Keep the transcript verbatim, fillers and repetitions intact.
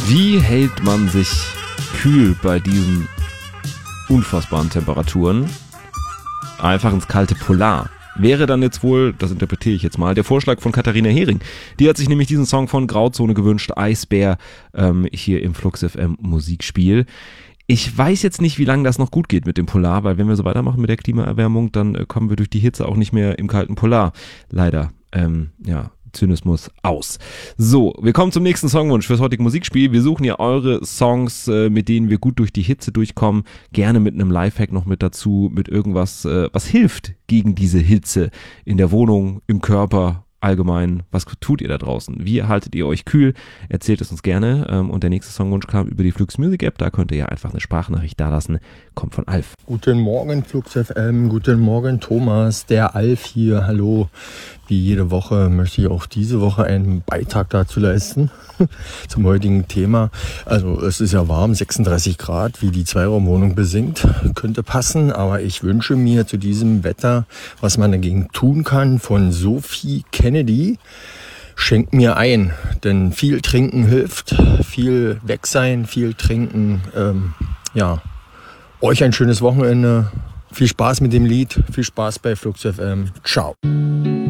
Wie hält man sich kühl bei diesen unfassbaren Temperaturen? Einfach ins kalte Polar. Wäre dann jetzt wohl, das interpretiere ich jetzt mal, der Vorschlag von Katharina Hering. Die hat sich nämlich diesen Song von Grauzone gewünscht, Eisbär, ähm, hier im Flux F M Musikspiel. Ich weiß jetzt nicht, wie lange das noch gut geht mit dem Polar, weil wenn wir so weitermachen mit der Klimaerwärmung, dann äh, kommen wir durch die Hitze auch nicht mehr im kalten Polar. Leider, ähm, ja, Zynismus aus. So, wir kommen zum nächsten Songwunsch fürs heutige Musikspiel. Wir suchen ja eure Songs, äh, mit denen wir gut durch die Hitze durchkommen. Gerne mit einem Lifehack noch mit dazu, mit irgendwas, äh, was hilft gegen diese Hitze in der Wohnung, im Körper, allgemein. Was tut ihr da draußen? Wie haltet ihr euch kühl? Erzählt es uns gerne. Ähm, und der nächste Songwunsch kam über die Flux Music App. Da könnt ihr ja einfach eine Sprachnachricht dalassen. Kommt von Alf. Guten Morgen Flux F M, guten Morgen Thomas, der Alf hier, hallo. Wie jede Woche möchte ich auch diese Woche einen Beitrag dazu leisten, zum heutigen Thema. Also es ist ja warm, sechsunddreißig Grad, wie die Zweiraumwohnung besingt, könnte passen. Aber ich wünsche mir zu diesem Wetter, was man dagegen tun kann, von Sophie Kennedy. Schenkt mir ein, denn viel trinken hilft, viel weg sein, viel trinken. Ähm, ja, euch ein schönes Wochenende. Viel Spaß mit dem Lied, viel Spaß bei Flux F M. Ciao.